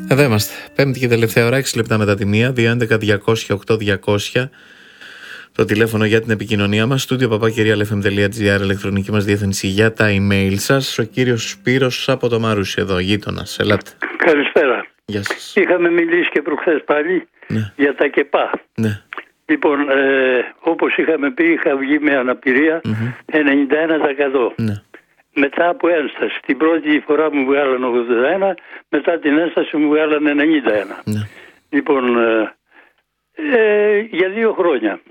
Εδώ είμαστε. Πέμπτη και τελευταία ώρα, 6 λεπτά μετά τη 1, 211-200-8200. Το τηλέφωνο για την επικοινωνία μας. studio@papakirialfm.gr, ηλεκτρονική μας διεύθυνση για τα email σας. Ο κύριος Σπύρος από το Μαρούσι, εδώ, γείτονας. Ελάτε. Καλησπέρα. Γεια σας. Είχαμε μιλήσει και προχθές πάλι για τα ΚΕΠΑ. Ναι. Λοιπόν, όπως είχαμε πει, είχα βγει με αναπηρία 91%. Ναι. Μετά από ένσταση. Την πρώτη φορά μου βγάλανε 81, μετά την ένσταση μου βγάλανε 91. Ναι. Λοιπόν, για 2 χρόνια.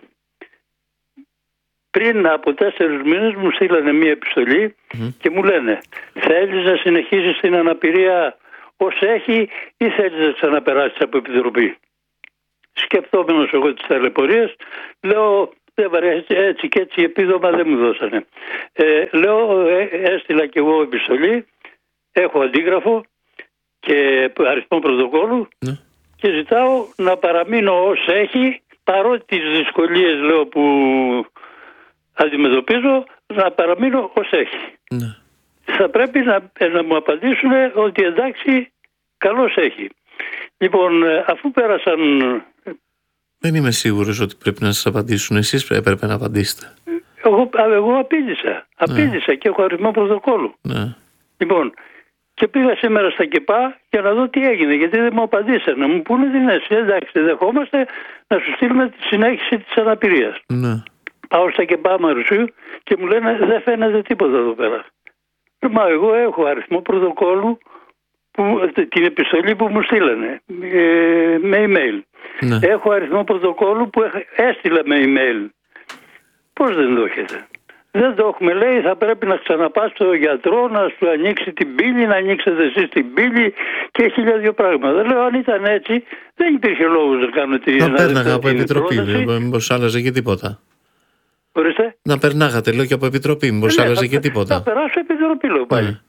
Πριν από 4 μήνες μου στείλανε μία επιστολή και μου λένε, θέλεις να συνεχίσεις την αναπηρία ως έχει ή θέλεις να ξαναπεράσεις από επιτροπή? Σκεπτόμενος εγώ τις ταλαιπωρίες, λέω δεν βαρέσει, έτσι και έτσι επίδομα δεν μου δώσανε. Λέω έστειλα και εγώ επιστολή, έχω αντίγραφο και αριθμό πρωτοκόλλου και ζητάω να παραμείνω ως έχει, παρότι τις δυσκολίες λέω που αντιμετωπίζω, να παραμείνω ως έχει. Ναι. Θα πρέπει να μου απαντήσουν ότι εντάξει, καλώς έχει. Λοιπόν, αφού πέρασαν... Δεν είμαι σίγουρος ότι πρέπει να σας απαντήσουν. Εσείς έπρεπε να απαντήσετε. Εγώ απήντησα και έχω αριθμό πρωτοκόλλου. Ναι. Λοιπόν, και πήγα σήμερα στα ΚΕΠΑ για να δω τι έγινε, γιατί δεν μου απαντήσανε. Να μου πούνε την αίσθηση, εντάξει, δεχόμαστε να σου στείλουμε τη συνέχιση της αναπηρίας. Ναι. Πάω στα ΚΕΠΑ Μαρουσίου και μου λένε δεν φαίνεται τίποτα εδώ πέρα. Μα εγώ έχω αριθμό πρωτοκόλλου, την επιστολή που μου στείλανε με email. Ναι. Έχω αριθμό πρωτοκόλλου που έστειλα με email. Πώς δεν το έχετε? Δεν το έχουμε, λέει, θα πρέπει να ξαναπάς στο γιατρό να σου ανοίξει την πύλη, να ανοίξετε εσείς την πύλη και 1002 πράγματα. Λέω, αν ήταν έτσι, δεν υπήρχε λόγος να κάνω τη... Να πέρναγα από επιτροπή, μήπως άλλαζε και τίποτα. Ορίστε. Να περνάγατε, λέω, και από επιτροπή, μήπως άλλαζε και τίποτα. Θα περάσω επιτροπή, λέω πάλι.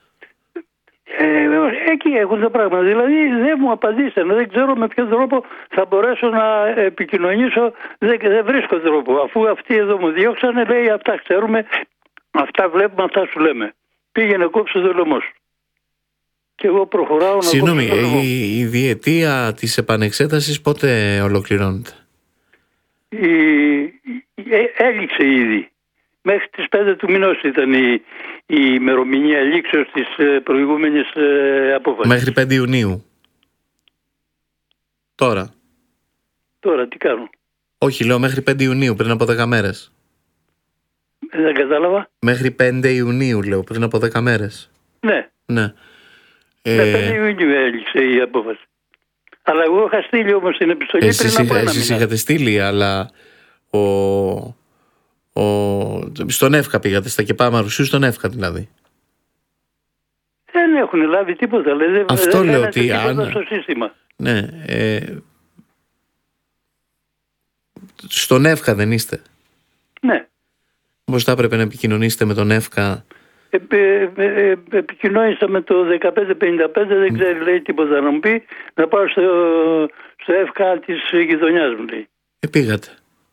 Εκεί έχουν τα πράγματα. Δηλαδή δεν μου απαντήσανε. Δεν ξέρω με ποιο τρόπο θα μπορέσω να επικοινωνήσω. Δεν βρίσκω τρόπο. Αφού αυτοί εδώ μου διώξανε, λέει αυτά ξέρουμε, αυτά βλέπουμε, αυτά σου λέμε. Πήγαινε κόψε το λαιμό σου. Και εγώ προχωράω να κόψω το λαιμό. Συγγνώμη, η διετία της επανεξέτασης πότε ολοκληρώνεται? Έληξε ήδη. Μέχρι τις 5 του μηνός ήταν η ημερομηνία λήξεως της προηγούμενης απόφασης. Μέχρι 5 Ιουνίου. Τώρα τι κάνω? Όχι, λέω μέχρι 5 Ιουνίου, πριν από 10 μέρες. Δεν κατάλαβα. Μέχρι 5 Ιουνίου, λέω, πριν από 10 μέρες. Ναι. Ναι. 5 Ιουνίου έληξε η απόφαση. Αλλά εγώ είχα στείλει όμως την επιστολή πριν από 1 μήνα. Εσείς είχατε στείλει, αλλά στον ΕΦΚΑ πήγατε, στα ΚΕΠΑ Μαρουσίου, στον ΕΦΚΑ δηλαδή. Δεν έχουν λάβει τίποτα. Αυτό δεν λέω ότι αν... στο σύστημα. Ναι. Στον ΕΦΚΑ δεν είστε? Ναι. Πώς θα έπρεπε να επικοινωνήσετε με τον ΕΦΚΑ? Επικοινώνησα με το 1555, δεν ξέρει, λέει, τίποτα να μου πει. Να πάω στο ΕΦΚΑ της γειτονιάς μου, λέει. Πήγατε.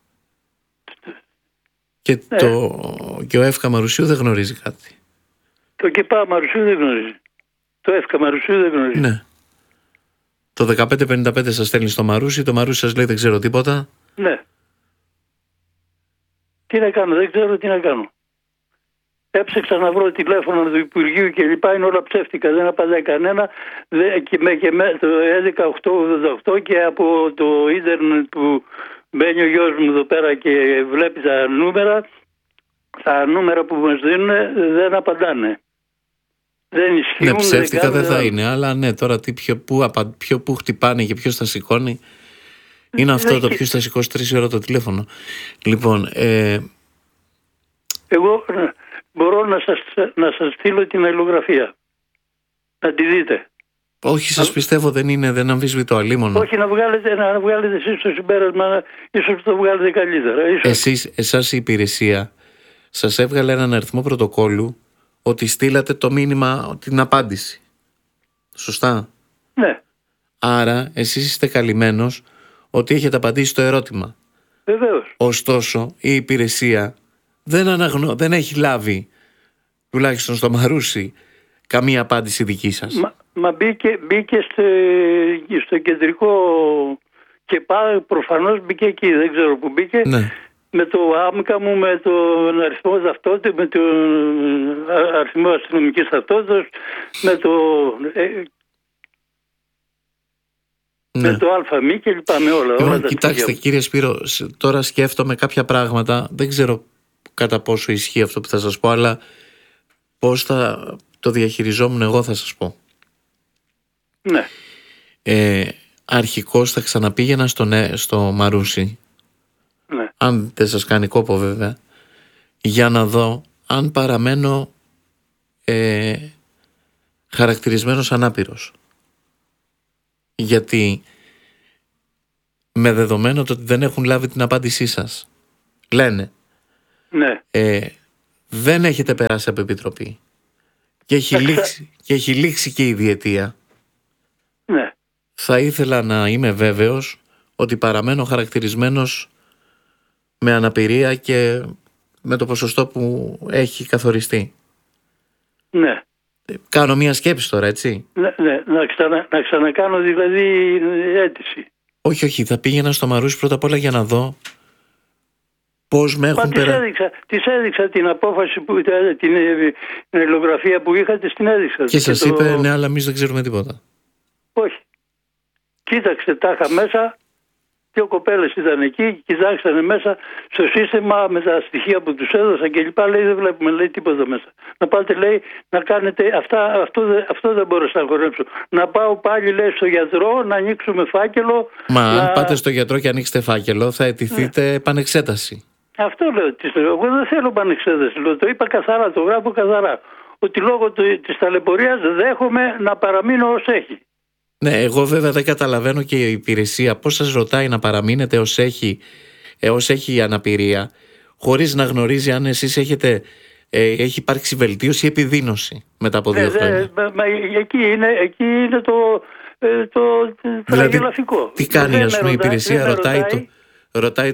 Και ο ΕΦΚΑ Μαρουσίου δεν γνωρίζει κάτι. Το ΚΕΠΑ Μαρουσίου δεν γνωρίζει. Το ΕΦΚΑ Μαρουσίου δεν γνωρίζει. Ναι. Το 1555 σας στέλνει στο Μαρούσι, το Μαρούσι σας λέει δεν ξέρω τίποτα. Ναι. Τι να κάνω, δεν ξέρω τι να κάνω. Έψεξα να βρω τηλέφωνο του Υπουργείου και λοιπά, είναι όλα ψεύτικα, δεν απαντάει κανένα. Και το 11888 και από το ίντερνετ που μπαίνει ο γιος μου εδώ πέρα και βλέπει τα νούμερα που μας δίνουν δεν απαντάνε. Δεν ισχύουν. Ναι, ψεύτικα δεν θα είναι, αλλά ναι, τώρα που χτυπάνε και ποιος θα σηκώνει. Είναι αυτό το ποιος θα σηκώσει 3 ώρα το τηλέφωνο. Λοιπόν, εγώ μπορώ να σας στείλω την αλληλογραφία. Να τη δείτε. Όχι, σας πιστεύω, δεν αμφισβητώ, αλίμονο. Όχι, να βγάλετε εσείς το συμπέρασμα, ίσως το βγάλετε καλύτερα. Εσάς η υπηρεσία σας έβγαλε έναν αριθμό πρωτοκόλλου ότι στείλατε το μήνυμα, την απάντηση. Σωστά? Ναι. Άρα εσείς είστε καλυμμένος ότι έχετε απαντήσει το ερώτημα. Βεβαίως. Ωστόσο η υπηρεσία δεν έχει λάβει, τουλάχιστον στο Μαρούσι, καμία απάντηση δική σας. Μα μπήκε στο κεντρικό και προφανώς μπήκε εκεί, δεν ξέρω που μπήκε. Ναι. Με το άμκα μου, με τον αριθμό ταυτότητας, με τον αριθμό αστυνομικής ταυτότητας, με το... Ναι. Με το ΑΜΗ και λοιπά, με όλα. Κοιτάξτε κύριε Σπύρο, τώρα σκέφτομαι κάποια πράγματα, δεν ξέρω κατά πόσο ισχύει αυτό που θα σας πω, αλλά πώς θα το διαχειριζόμουν εγώ θα σας πω. Ναι. Αρχικώς θα ξαναπήγαινα στο Μαρούσι, Ναι. αν δεν σας κάνει κόπο βέβαια, για να δω αν παραμένω χαρακτηρισμένος ανάπηρος. Γιατί με δεδομένο το ότι δεν έχουν λάβει την απάντησή σας, λένε Ναι. δεν έχετε περάσει από επιτροπή και έχει λήξει και η διετία. Ναι. Θα ήθελα να είμαι βέβαιος ότι παραμένω χαρακτηρισμένος με αναπηρία και με το ποσοστό που έχει καθοριστεί. Ναι. Κάνω μια σκέψη τώρα, έτσι. Ναι. Να ξανακάνω δηλαδή αίτηση. Όχι, θα πήγαινα στο Μαρούσι πρώτα απ' όλα για να δω πώς με έχουν περάσει. Της έδειξα την απόφαση, την αλληλογραφία που είχατε, την έδειξα. Και σας είπε ναι, αλλά εμείς δεν ξέρουμε τίποτα. Όχι. Κοίταξε, τα είχα μέσα. Δύο κοπέλες ήταν εκεί, κοιτάξανε μέσα στο σύστημα με τα στοιχεία που τους έδωσα και λοιπά. Λέει δεν βλέπουμε, λέει τίποτα μέσα. Να πάτε, λέει, να κάνετε αυτό δεν μπορώ να χορέψω. Να πάω πάλι, λέει, στο γιατρό, να ανοίξουμε φάκελο. Μα αν πάτε στο γιατρό και ανοίξετε φάκελο θα αιτηθείτε επανεξέταση. Αυτό λέω. Εγώ δεν θέλω επανεξέταση. Το είπα καθαρά, το γράφω καθαρά. Ότι λόγω της ταλαιπωρίας δέχομαι να παραμείνω ως έχει. Ναι, εγώ βέβαια δεν καταλαβαίνω και η υπηρεσία πώς σας ρωτάει να παραμείνετε ως έχει η αναπηρία, χωρίς να γνωρίζει αν εσείς έχει υπάρξει βελτίωση ή επιδείνωση μετά από 2 χρόνια. Εκεί είναι το τραγελαφικό. Τι κάνει, ας πούμε, η υπηρεσία ρωτάει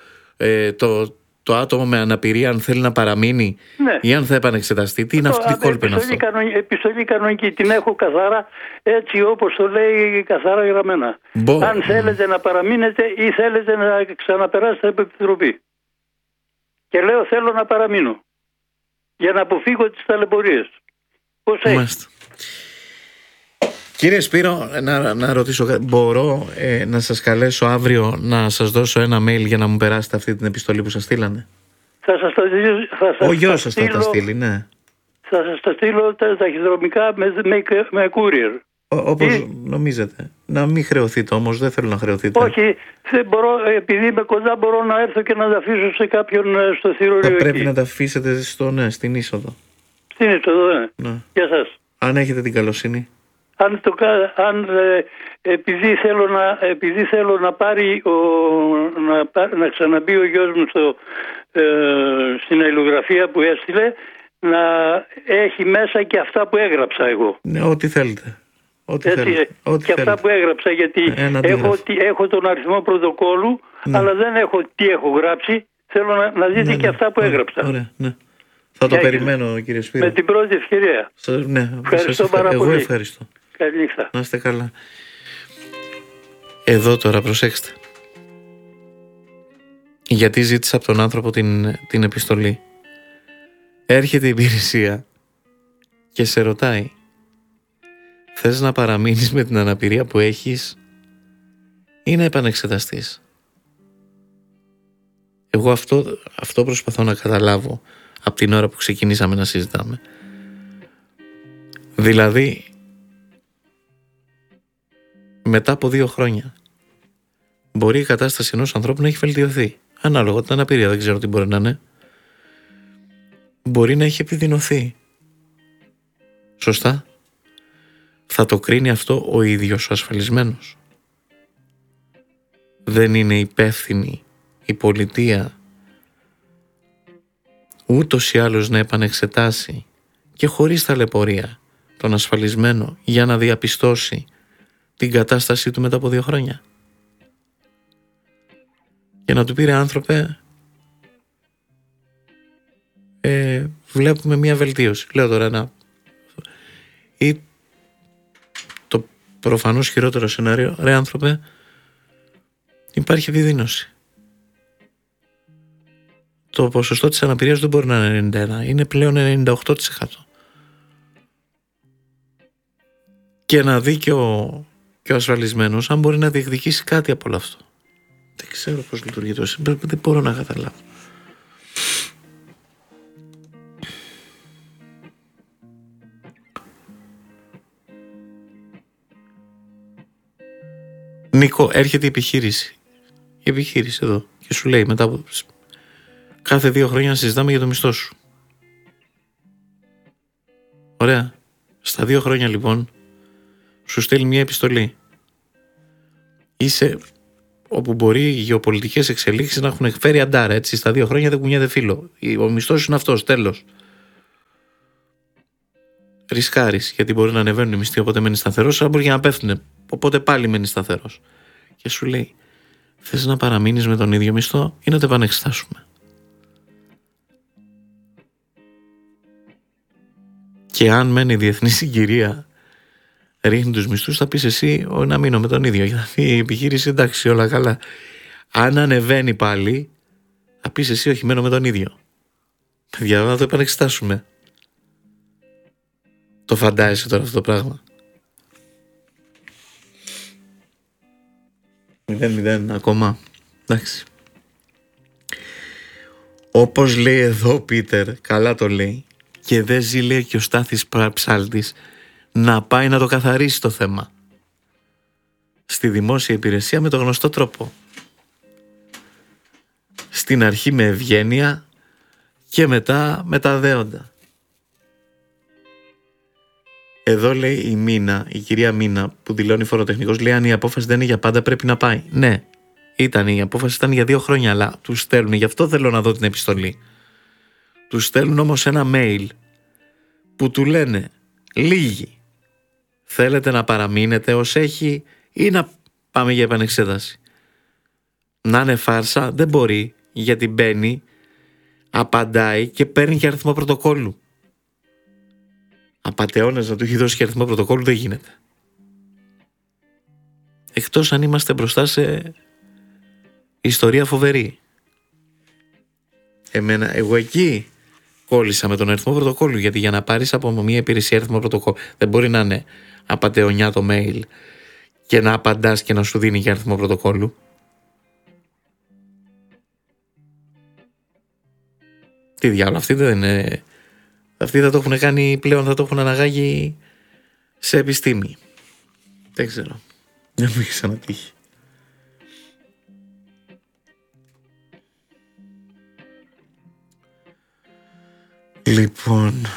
το άτομο με αναπηρία αν θέλει να παραμείνει, ναι, ή αν θα επανεξεταστεί. Τι είναι αυτή η κόλπη αυτό. Επιστολή κανονική την έχω καθαρά, έτσι όπως το λέει, καθαρά γραμμένα. Αν θέλετε να παραμείνετε ή θέλετε να ξαναπεράσετε από επιτροπή. Και λέω θέλω να παραμείνω για να αποφύγω τις ταλαιπωρίες. Πώς έχει. Κύριε Σπύρο, να ρωτήσω, μπορώ να σας καλέσω αύριο να σας δώσω ένα mail για να μου περάσετε αυτή την επιστολή που σας στείλανε? Θα σας τα στείλω. Ο γιος σας θα τα στείλει, ναι. Θα σας τα στείλω ταχυδρομικά με courier. Όπως νομίζετε. Να μην χρεωθείτε όμως, δεν θέλω να χρεωθείτε. Όχι, δεν μπορώ, επειδή είμαι κοντά μπορώ να έρθω και να τα αφήσω σε κάποιον στο θηρορείο. Θα πρέπει να τα αφήσετε στην είσοδο. Στην είσοδο, ναι. Γεια σας. Αν έχετε την καλοσύνη. Επειδή θέλω να πάρει να ξαναμπεί ο γιος μου στην αλληλογραφία που έστειλε, να έχει μέσα και αυτά που έγραψα εγώ. Ναι, ό,τι θέλετε. Και αυτά που έγραψα, γιατί έχω τον αριθμό πρωτοκόλλου, ναι, αλλά δεν έχω τι έχω γράψει. Θέλω να δείτε και αυτά που έγραψα. Ωραία, ναι. Θα το περιμένω, κύριε Σπύρο. Με την πρώτη ευκαιρία. Ναι, ευχαριστώ πάρα πολύ. Εγώ ευχαριστώ. Καληνύχτα. Να είστε καλά. Εδώ τώρα προσέξτε. Γιατί ζήτησα από τον άνθρωπο την επιστολή. Έρχεται η υπηρεσία και σε ρωτάει, θες να παραμείνεις με την αναπηρία που έχεις ή να επανεξεταστείς? Εγώ αυτό προσπαθώ να καταλάβω από την ώρα που ξεκινήσαμε να συζητάμε. Δηλαδή, μετά από 2 χρόνια μπορεί η κατάσταση ενός ανθρώπου να έχει βελτιωθεί. Ανάλογα την αναπηρία, δεν ξέρω τι μπορεί να είναι. Μπορεί να έχει επιδεινωθεί. Σωστά. Θα το κρίνει αυτό ο ίδιος ο ασφαλισμένος. Δεν είναι υπεύθυνη η πολιτεία ούτως ή άλλως να επανεξετάσει και χωρίς ταλαιπωρία τον ασφαλισμένο για να διαπιστώσει την κατάστασή του μετά από 2 χρόνια? Και να του πει, ρε άνθρωπε, βλέπουμε μια βελτίωση. Λέω τώρα Ή το προφανώς χειρότερο σενάριο, ρε άνθρωπε, υπάρχει επιδείνωση. Το ποσοστό της αναπηρίας δεν μπορεί να είναι 91, είναι πλέον 98%. Και να δει και ο ασφαλισμένος αν μπορεί να διεκδικήσει κάτι από όλο αυτό. Δεν ξέρω πώς λειτουργεί το σύστημα, δεν μπορώ να καταλάβω. Νίκο, έρχεται η επιχείρηση. Η επιχείρηση εδώ και σου λέει μετά από κάθε 2 χρόνια να συζητάμε για το μισθό σου. Ωραία. Στα 2 χρόνια λοιπόν σου στέλνει μια επιστολή. Είσαι όπου μπορεί οι γεωπολιτικές εξελίξεις να έχουν εκφέρει αντάρα, έτσι. Στα 2 χρόνια δεν κουνιέται φύλλο. Ο μισθός είναι αυτός, τέλος. Ρισκάρεις, γιατί μπορεί να ανεβαίνουν οι μισθοί, οπότε μένει σταθερός, αλλά μπορεί και να πέφτουν, οπότε πάλι μένει σταθερός. Και σου λέει, θες να παραμείνεις με τον ίδιο μισθό ή να το επανεξετάσουμε? Και αν μένει η διεθνή συγκυρία ρίχνει τους μισθούς, θα πεις εσύ να μείνω με τον ίδιο. Γιατί η επιχείρηση εντάξει όλα καλά. Αν ανεβαίνει πάλι, θα πεις εσύ όχι, μένω με τον ίδιο. Παιδιά, να το επανεξετάσουμε. Το φαντάζεσαι τώρα αυτό το πράγμα? 0-0 ακόμα. Εντάξει. Όπως λέει εδώ ο Πίτερ, καλά το λέει, και δεν ζει, λέει, και ο Στάθης Ψάλτης, να πάει να το καθαρίσει το θέμα στη δημόσια υπηρεσία με το γνωστό τρόπο. Στην αρχή με ευγένεια και μετά με τα δέοντα. Εδώ λέει η Μίνα, η κυρία Μίνα που δηλώνει φοροτεχνικός, λέει αν η απόφαση δεν είναι για πάντα πρέπει να πάει. Ναι, η απόφαση ήταν για 2 χρόνια, αλλά τους στέλνουν, γι' αυτό θέλω να δω την επιστολή. Τους στέλνουν όμως ένα mail που του λένε λίγοι. Θέλετε να παραμείνετε ως έχει ή να πάμε για επανεξέταση? Να είναι φάρσα δεν μπορεί, γιατί μπαίνει, απαντάει και παίρνει και αριθμό πρωτοκόλλου. Απατεώνας να του έχει δώσει και αριθμό πρωτοκόλλου δεν γίνεται. Εκτός αν είμαστε μπροστά σε ιστορία φοβερή. Εγώ εκεί κόλλησα με τον αριθμό πρωτοκόλλου, γιατί για να πάρεις από μια υπηρεσία αριθμό πρωτοκόλλου δεν μπορεί να είναι απατεωνιά το mail και να απαντάς και να σου δίνει και αριθμό πρωτοκόλλου. Τι διάλογο, αυτοί δεν είναι. Αυτοί θα το έχουν κάνει πλέον, θα το έχουν αναγάγει σε επιστήμη. Δεν ξέρω. Δεν μου έχει ξανατύχει. Λοιπόν,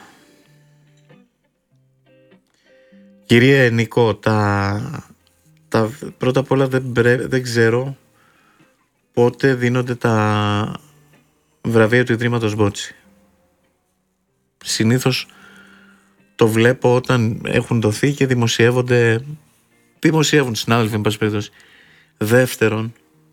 κύριε Νικό, πρώτα απ' όλα δεν ξέρω πότε δίνονται τα βραβεία του Ιδρύματος Μπότσι. Συνήθως το βλέπω όταν έχουν δοθεί και δημοσιεύουν συνάδελφοι, εν πάση περιπτώσει. Δεύτερον,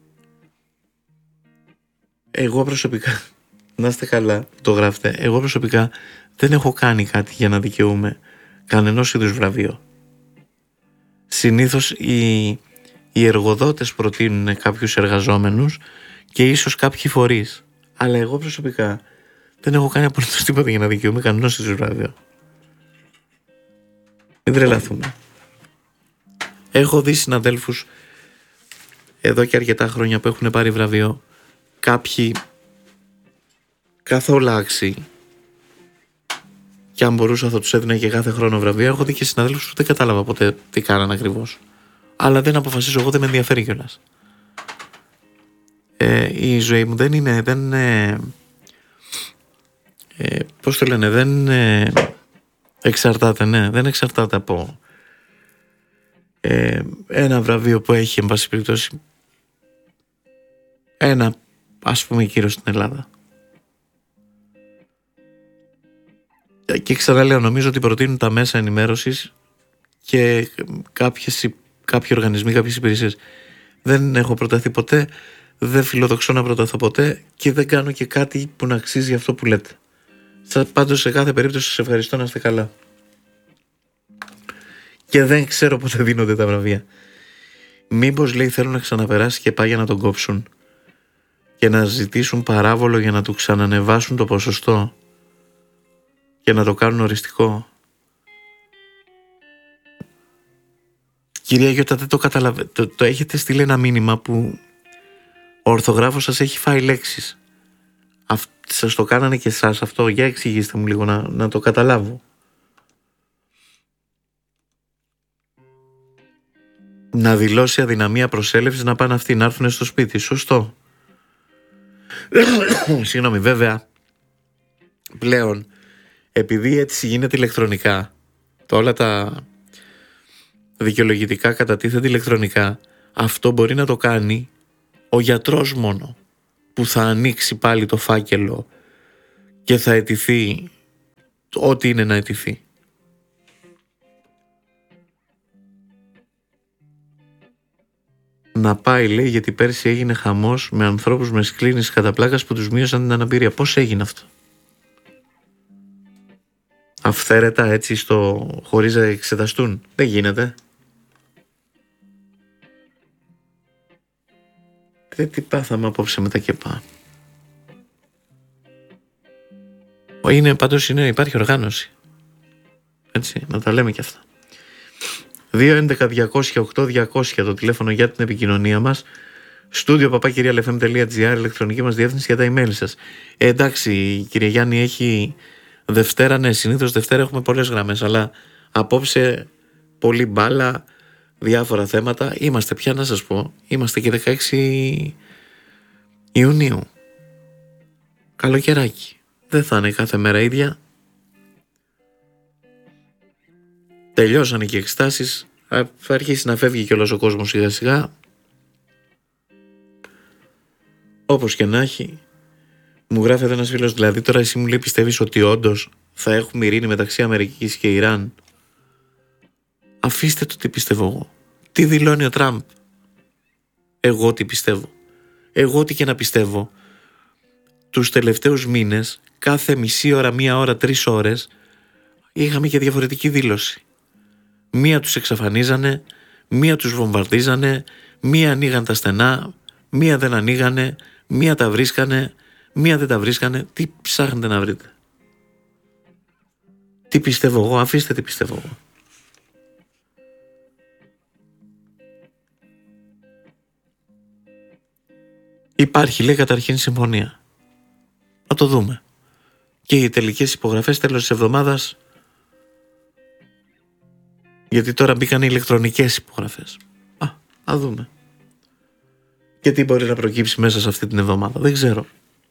εγώ προσωπικά, να είστε καλά, το γράφετε, εγώ προσωπικά δεν έχω κάνει κάτι για να δικαιούμαι κανενός είδους βραβείο. Συνήθως οι εργοδότες προτείνουν κάποιους εργαζόμενους και ίσως κάποιοι φορείς, αλλά εγώ προσωπικά δεν έχω κάνει απολύτως τίποτα για να δικαιούμαι κανένας είδους βραβείο. Μην τρελαθούμε. Έχω δει συναδέλφους εδώ και αρκετά χρόνια που έχουν πάρει βραβείο, κάποιοι καθόλου άξιοι, και αν μπορούσα θα τους έδινα και κάθε χρόνο βραβείο. Έχω δει και συναδέλφους που δεν κατάλαβα ποτέ τι κάνανε ακριβώς, αλλά δεν αποφασίζω εγώ, δεν με ενδιαφέρει κιόλας. Η ζωή μου δεν είναι πώς το λένε, δεν εξαρτάται, δεν εξαρτάται από ένα βραβείο που έχει, εν πάση περιπτώσει, ένα, ας πούμε, κύριο στην Ελλάδα. Και ξαναλέω, νομίζω ότι προτείνουν τα μέσα ενημέρωσης και κάποιοι οργανισμοί, κάποιες υπηρεσίες. Δεν έχω προταθεί ποτέ, δεν φιλοδοξώ να προταθώ ποτέ και δεν κάνω και κάτι που να αξίζει αυτό που λέτε. Πάντως σε κάθε περίπτωση σας ευχαριστώ, να είστε καλά. Και δεν ξέρω πότε δίνονται τα βραβεία. Μήπως, λέει, θέλουν να ξαναπεράσει και πάει για να τον κόψουν και να ζητήσουν παράβολο για να του ξανανεβάσουν το ποσοστό και να το κάνουν οριστικό. Κυρία Γιώτα, δεν το καταλαβαίνετε. Το έχετε στείλει ένα μήνυμα που ο ορθογράφος σας έχει φάει λέξεις. Σας το κάνανε και εσάς αυτό? Για εξηγήστε μου λίγο να το καταλάβω. Να δηλώσει αδυναμία προσέλευσης, να πάνε αυτοί να έρθουν στο σπίτι. Σωστό. Συγγνώμη, βέβαια πλέον, επειδή έτσι γίνεται ηλεκτρονικά, όλα τα δικαιολογητικά κατατίθενται ηλεκτρονικά, αυτό μπορεί να το κάνει ο γιατρός μόνο, που θα ανοίξει πάλι το φάκελο και θα αιτηθεί ό,τι είναι να αιτηθεί. Να πάει, λέει, γιατί πέρσι έγινε χαμός με ανθρώπους με σκλήνηση κατά πλάκας που τους μείωσαν την αναπηρία. Πώς έγινε αυτό? Αυθαίρετα, έτσι, χωρίς να εξεταστούν? Δεν γίνεται. Τι πάθαμε απόψε με τα ΚΕΠΑ? Πάντως υπάρχει οργάνωση. Έτσι, να τα λέμε και αυτά. 2.11.200.8.200 το τηλέφωνο για την επικοινωνία μας. Στούντιο @lfm.gr, ηλεκτρονική μας διεύθυνση για τα email σας. Εντάξει, κύριε Γιάννη, έχει Δευτέρα, ναι, συνήθως Δευτέρα έχουμε πολλές γραμμές, αλλά απόψε πολύ μπάλα, διάφορα θέματα. Είμαστε πια, να σας πω, είμαστε και 16 Ιουνίου. Καλοκαιράκι. Δεν θα είναι κάθε μέρα ίδια. Τελειώσανε και οι εξετάσεις. Θα αρχίσει να φεύγει και όλος ο κόσμος σιγά σιγά. Όπως και να έχει. Μου γράφει εδώ ένας φίλος, δηλαδή τώρα εσύ μου λέει πιστεύεις ότι όντως θα έχουμε ειρήνη μεταξύ Αμερικής και Ιράν? Αφήστε το τι πιστεύω εγώ. Τι δηλώνει ο Τραμπ? Εγώ τι πιστεύω? Εγώ τι και να πιστεύω. Τους τελευταίους μήνες, κάθε μισή ώρα, μία ώρα, 3 ώρες, είχαμε και διαφορετική δήλωση. Μία τους εξαφανίζανε, μία τους βομβαρδίζανε, μία ανοίγαν τα στενά, μία δεν ανοίγανε, μία τα βρίσκανε, μία δεν τα βρίσκανε. Τι ψάχνετε να βρείτε? Τι πιστεύω εγώ? Αφήστε τι πιστεύω εγώ. Υπάρχει, λέει, καταρχήν συμφωνία. Να το δούμε. Και οι τελικές υπογραφές τέλος της εβδομάδας, γιατί τώρα μπήκαν οι ηλεκτρονικές υπογραφές. Να δούμε. Και τι μπορεί να προκύψει μέσα σε αυτή την εβδομάδα. Δεν ξέρω.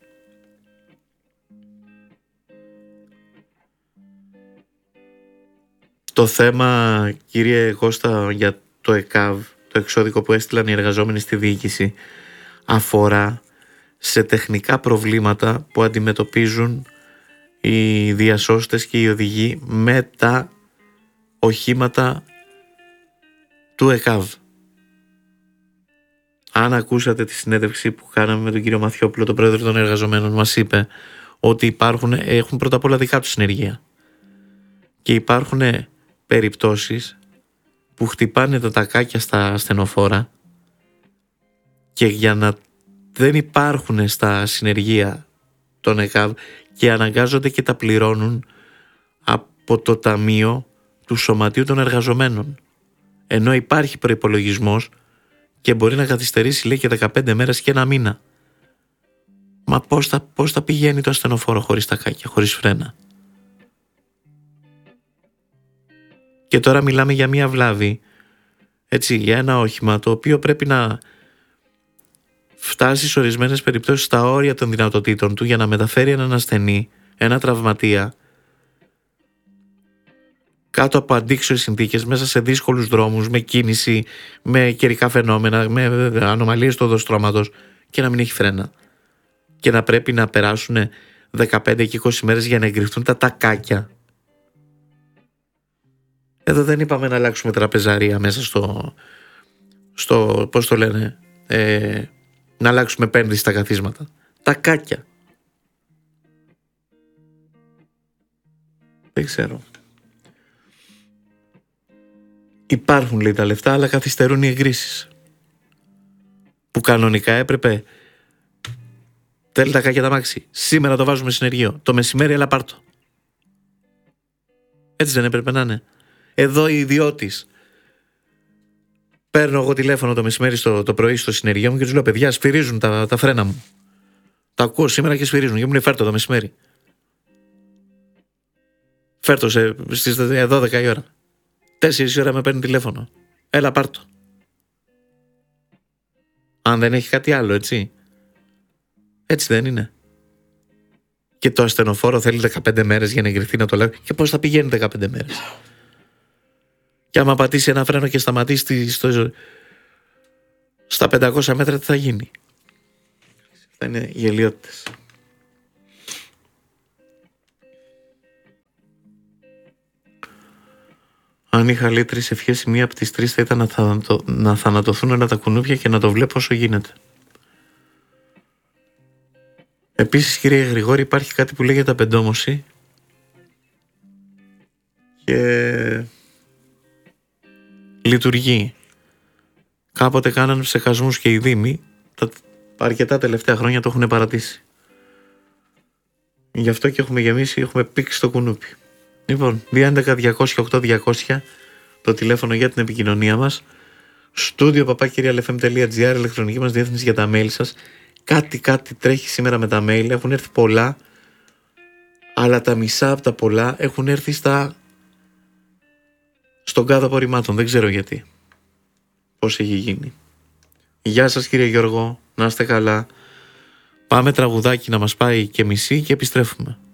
Το θέμα, κύριε Κώστα, για το ΕΚΑΒ, το εξώδικο που έστειλαν οι εργαζόμενοι στη διοίκηση, αφορά σε τεχνικά προβλήματα που αντιμετωπίζουν οι διασώστες και οι οδηγοί με τα οχήματα του ΕΚΑΒ. Αν ακούσατε τη συνέντευξη που κάναμε με τον κύριο Μαθιόπουλο, τον πρόεδρο των εργαζομένων, μας είπε ότι έχουν πρώτα απ' όλα δικά τους συνεργεία και υπάρχουν περιπτώσεις που χτυπάνε τα τακάκια στα ασθενοφόρα και για να δεν υπάρχουν στα συνεργεία των ΕΚΑΒ και αναγκάζονται και τα πληρώνουν από το ταμείο του Σωματείου των Εργαζομένων, ενώ υπάρχει προϋπολογισμός και μπορεί να καθυστερήσει, λέει, και 15 μέρες και 1 μήνα. Μα πώς θα πηγαίνει το ασθενοφόρο χωρίς τακάκια, χωρίς φρένα? Και τώρα μιλάμε για μια βλάβη, έτσι, για ένα όχημα το οποίο πρέπει να φτάσει σε ορισμένες περιπτώσεις στα όρια των δυνατοτήτων του για να μεταφέρει έναν ασθενή, ένα τραυματία, κάτω από αντίξωες συνθήκες, μέσα σε δύσκολους δρόμους, με κίνηση, με καιρικά φαινόμενα, με ανομαλίες του οδοστρώματος, και να μην έχει φρένα. Και να πρέπει να περάσουν 15 και 20 μέρες για να εγκριθούν τα τακάκια. Εδώ δεν είπαμε να αλλάξουμε τραπεζαρία μέσα στο πώς το λένε, να αλλάξουμε επένδυση στα καθίσματα. Τακάκια. Δεν ξέρω. Υπάρχουν, λέει, τα λεφτά, αλλά καθυστερούν οι εγκρίσεις. Που κανονικά έπρεπε. Θέλει τα κακιά τα μάξι. Σήμερα το βάζουμε συνεργείο. Το μεσημέρι, έλα πάρτο. Έτσι δεν έπρεπε να είναι? Εδώ η ιδιώτης. Παίρνω εγώ τηλέφωνο το μεσημέρι το πρωί στο συνεργείο μου και τους λέω: παιδιά, σφυρίζουν τα φρένα μου. Τα ακούω σήμερα και σφυρίζουν. Και μου λέει: φέρτο το μεσημέρι. Φέρτο στις 12 η ώρα. 4 η ώρα με παίρνει τηλέφωνο. Έλα πάρτο. Αν δεν έχει κάτι άλλο, έτσι. Έτσι δεν είναι? Και το ασθενοφόρο θέλει 15 μέρες για να εγκριθεί, να το λέω. Και πώς θα πηγαίνει 15 μέρες? Και άμα πατήσει ένα φρένο και σταματήσει στα 500 μέτρα, τι θα γίνει? Αυτά είναι γελιότητες. Αν είχα, λέει, 3 ευχές, η μία από τις 3 θα ήταν να θανατωθούν όλα τα κουνούπια και να το βλέπω όσο γίνεται. Επίσης, κύριε Γρηγόρη, υπάρχει κάτι που λέγεται απεντόμωση και λειτουργεί. Κάποτε κάνανε ψεκασμούς και οι δήμοι, αρκετά τελευταία χρόνια το έχουν παρατήσει. Γι' αυτό και έχουμε γεμίσει, έχουμε πήξει το κουνούπι. Λοιπόν, 211-200-8200 το τηλέφωνο για την επικοινωνία μας. studio@lfm.gr, ηλεκτρονική μας διεύθυνση για τα mail σας. Κάτι τρέχει σήμερα με τα mail. Έχουν έρθει πολλά, αλλά τα μισά από τα πολλά έχουν έρθει στον κάδο απορριμμάτων. Δεν ξέρω γιατί. Πώς έχει γίνει. Γεια σας, κύριε Γιώργο, να είστε καλά. Πάμε τραγουδάκι να μας πάει και μισή και επιστρέφουμε.